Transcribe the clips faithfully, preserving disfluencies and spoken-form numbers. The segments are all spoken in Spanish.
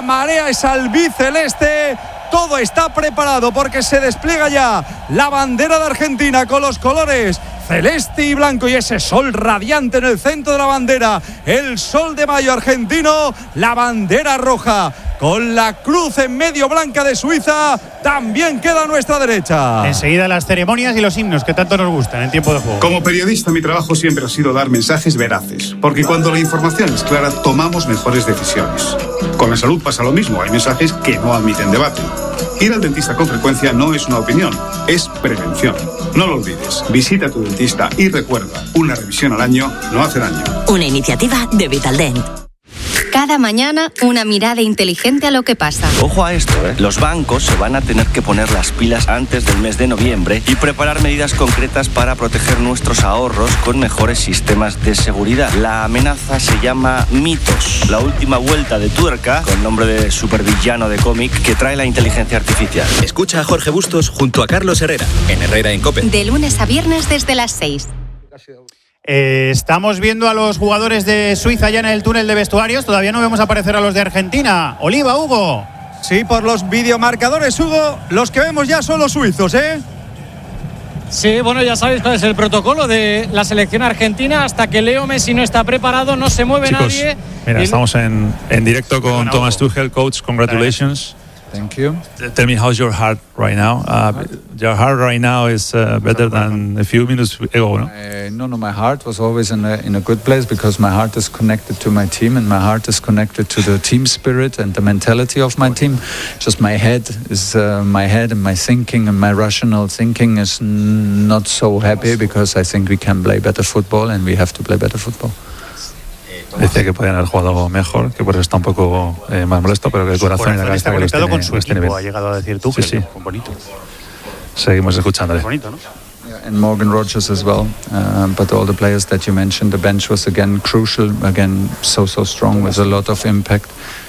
la marea es albiceleste. Todo está preparado porque se despliega ya la bandera de Argentina con los colores celeste y blanco y ese sol radiante en el centro de la bandera, el sol de mayo argentino, la bandera roja con la cruz en medio blanca de Suiza también queda a nuestra derecha. Enseguida las ceremonias y los himnos que tanto nos gustan en tiempo de juego. Como periodista, mi trabajo siempre ha sido dar mensajes veraces, porque cuando la información es clara, tomamos mejores decisiones. Con la salud pasa lo mismo, hay mensajes que no admiten debate. Ir al dentista con frecuencia no es una opinión, es prevención. No lo olvides, visita a tu dentista y recuerda, una revisión al año no hace daño. Una iniciativa de Vitaldent. Cada mañana, una mirada inteligente a lo que pasa. Ojo a esto, ¿eh? Los bancos se van a tener que poner las pilas antes del mes de noviembre y preparar medidas concretas para proteger nuestros ahorros con mejores sistemas de seguridad. La amenaza se llama Mitos, la última vuelta de tuerca, con nombre de supervillano de cómic, que trae la inteligencia artificial. Escucha a Jorge Bustos junto a Carlos Herrera, en Herrera en COPE. De lunes a viernes desde las seis. Eh, estamos viendo a los jugadores de Suiza ya en el túnel de vestuarios. Todavía no vemos aparecer a los de Argentina. Oliva, Hugo. Sí, por los videomarcadores, Hugo, los que vemos ya son los suizos, ¿eh? Sí, bueno, ya sabéis cuál es el protocolo de la selección argentina. Hasta que Leo Messi no está preparado, no se mueve Chicos, nadie. Mira, estamos en, en directo con Thomas Tuchel, coach. Congratulations. Thank you. Tell me, how's your heart right now? Uh, your heart right now is uh, better than a few minutes ago, no? Uh, no, no, my heart was always in a, in a good place because my heart is connected to my team and my heart is connected to the team spirit and the mentality of my team. Just my head is uh, my head and my thinking and my rational thinking is n- not so happy because I think we can play better football and we have to play better football. Decía que podían haber jugado mejor, que por eso está un poco eh, más molesto, pero que el corazón y la cabeza está conectado con su este equipo, nivel. ha llegado a decir tú, sí, sí. Bonito. Seguimos escuchándole. Bonito, ¿no? Yeah, and Morgan Rogers as well, uh, but all the players that you mentioned, the bench was again crucial, again so so strong with a lot of impact.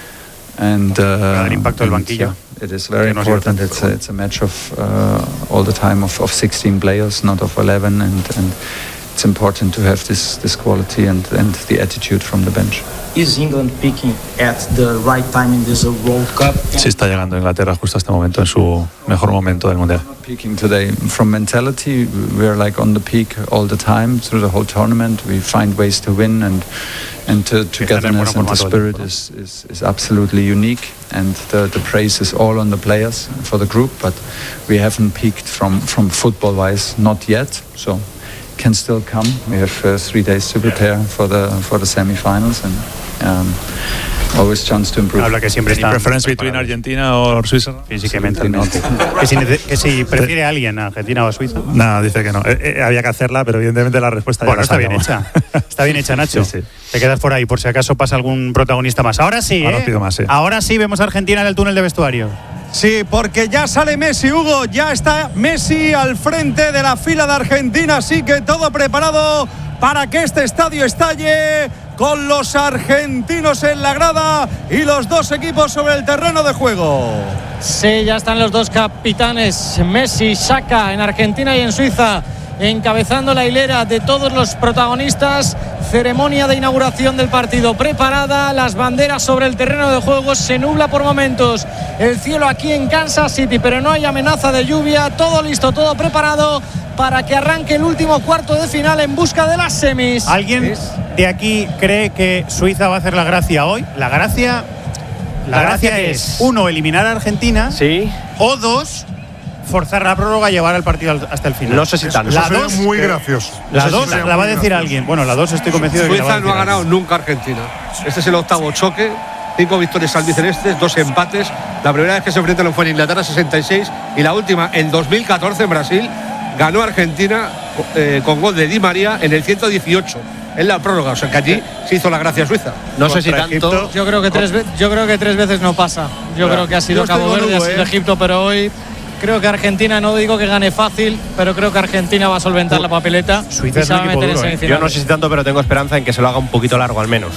And uh, el impacto del banquillo. Yeah, it is very important. It's a, it's a match of uh, all the time of, of sixteen players, not of eleven, and, and it's important to have this this quality and, and the attitude from the bench. Is England picking at the right time in this World Cup? Sí, está llegando a Inglaterra justo a este momento, en su mejor momento del Mundial. Peaking today. From mentality, we're like on the peak all the time through the whole tournament. We find ways to win, and and to, togetherness and the spirit is, is, is absolutely unique. And the, the praise is all on the players for the group, but we haven't peaked from, from football-wise, not yet. So can still come. We have uh, three days to prepare for the for the semi-finals and um, always chance to improve. Habla que siempre está. Preference between Argentina o Suiza. Físicamente no. que, si, que si prefiere a alguien a Argentina o a Suiza. No, dice que no. Eh, eh, había que hacerla, pero evidentemente la respuesta bueno, ya está bien hecha. Está bien hecha, Nacho. Sí, sí. Te quedas por ahí por si acaso pasa algún protagonista más. Ahora sí, Ahora ¿eh? pido más, sí. Ahora sí vemos a Argentina en el túnel de vestuario. Sí, porque ya sale Messi, Hugo, ya está Messi al frente de la fila de Argentina, así que todo preparado para que este estadio estalle con los argentinos en la grada y los dos equipos sobre el terreno de juego. Sí, ya están los dos capitanes, Messi, Xhaka, en Argentina y en Suiza, encabezando la hilera de todos los protagonistas. Ceremonia de inauguración del partido preparada, las banderas sobre el terreno de juego. Se nubla por momentos el cielo aquí en Kansas City, pero no hay amenaza de lluvia. Todo listo, todo preparado para que arranque el último cuarto de final en busca de las semis. ¿Alguien de aquí cree que Suiza va a hacer la gracia hoy? La gracia, la, la gracia, gracia es, uno, eliminar a Argentina, sí, o dos, forzar la prórroga y llevar el partido hasta el final. No sé si tanto. La dos, muy gracioso. La dos la, la va a decir gracioso. alguien. Bueno, la dos estoy convencido de que la va a decir Suiza no ha ganado alguien. nunca Argentina. Este es el octavo choque. Cinco victorias albicelestes, dos empates. La primera vez que se enfrentaron fue en Inglaterra, sesenta y seis. Y la última, en dos mil catorce, en Brasil, ganó Argentina eh, con gol de Di María en el ciento dieciocho. En la prórroga, o sea que allí se hizo la gracia suiza. No sé si tanto. Egipto, yo creo que tres yo creo que tres veces no pasa. Yo claro. creo que ha sido Cabo Verde, ha sido eh. Egipto, pero hoy creo que Argentina, no digo que gane fácil, pero creo que Argentina va a solventar la papeleta. Suiza es un equipo duro, eh. Yo no sé si tanto, pero tengo esperanza en que se lo haga un poquito largo al menos.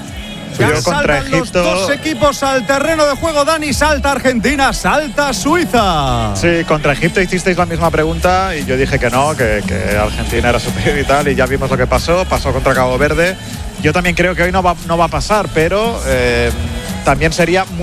Ya yo contra saltan Egipto. Los dos equipos al terreno de juego. Dani, salta Argentina, salta Suiza. Sí, contra Egipto hicisteis la misma pregunta y yo dije que no, que, que Argentina era superior y tal, y ya vimos lo que pasó, pasó contra Cabo Verde. Yo también creo que hoy no va, no va a pasar, pero eh, también sería muy